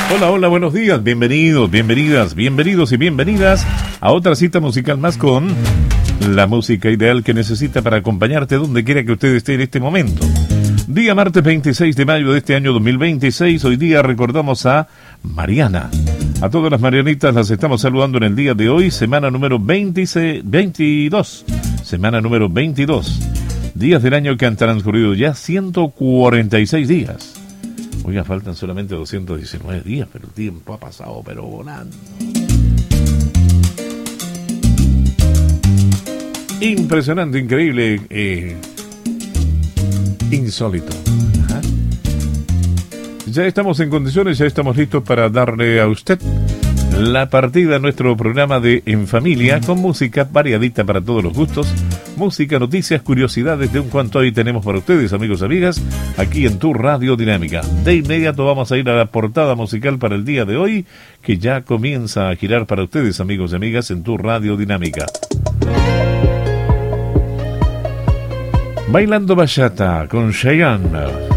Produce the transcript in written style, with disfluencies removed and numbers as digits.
Hola, hola, buenos días, bienvenidos, bienvenidas, bienvenidos y bienvenidas a otra cita musical más con la música ideal que necesita para acompañarte donde quiera que usted esté en este momento. Día martes 26 de mayo de este año 2026, hoy día recordamos a Mariana. A todas las Marianitas las estamos saludando en el día de hoy, semana número 22, semana número 22. Días del año que han transcurrido ya 146 días. Oiga, faltan solamente 219 días, pero el tiempo ha pasado, pero volando. Impresionante, increíble, insólito. Ajá. Ya estamos en condiciones, ya estamos listos para darle a usted la partida a nuestro programa de En Familia, con música variadita para todos los gustos, música, noticias, curiosidades de un cuanto hoy tenemos para ustedes, amigos y amigas, aquí en tu Radio Dinámica. De inmediato vamos a ir a la portada musical para el día de hoy, que ya comienza a girar para ustedes, amigos y amigas, en tu Radio Dinámica. Bailando Bachata con Cheyenne.